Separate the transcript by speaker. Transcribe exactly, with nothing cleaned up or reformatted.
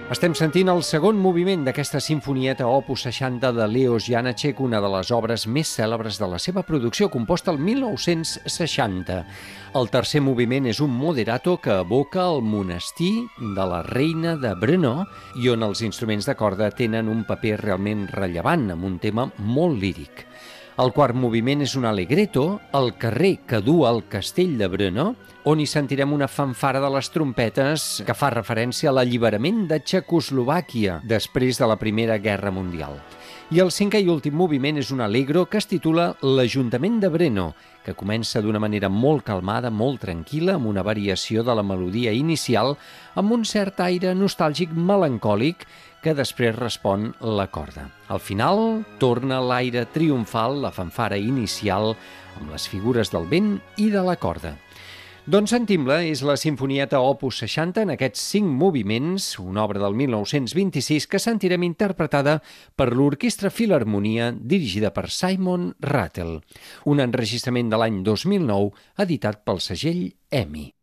Speaker 1: Estem sentint el segon moviment d'aquesta sinfonieta opus seixanta de Leos Janáček, una de les obres més cèlebres de la seva producció, composta el mil nou-cents seixanta. El tercer moviment és un moderato que evoca el monestir de la reina de Brno i on els instruments de corda tenen un paper realment rellevant, amb un tema molt líric. El quart moviment és un allegretto, el carrer que du al castell de Brno, on hi sentirem una fanfara de les trompetes que fa referència a l'alliberament de Txecoslovàquia després de la Primera Guerra Mundial. I el cinquè i últim moviment és un allegro que es titula l'Ajuntament de Brno, que comença d'una manera molt calmada, molt tranquil·la, amb una variació de la melodia inicial, amb un cert aire nostàlgic melancòlic que després respon la corda. Al final, torna l'aire triomfal, la fanfara inicial, amb les figures del vent i de la corda. Doncs sentim-la, és la Sinfonieta opus seixanta en aquests cinc moviments, una obra del mil nou-cents vint-i-sis que sentirem interpretada per l'Orquestra Filharmonia dirigida per Simon Rattle, un enregistrament de l'any dos mil nou editat pel segell EMI.